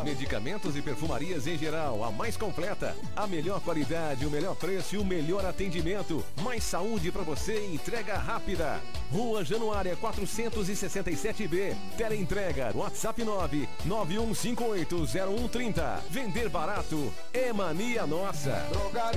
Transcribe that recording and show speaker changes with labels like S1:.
S1: medicamentos e perfumarias em geral, a mais completa. A melhor qualidade, o melhor preço e o melhor atendimento. Mais saúde para você e entrega rápida. Rua Januária 467B. Teleentrega, WhatsApp 991580130. Vender barato é mania nossa.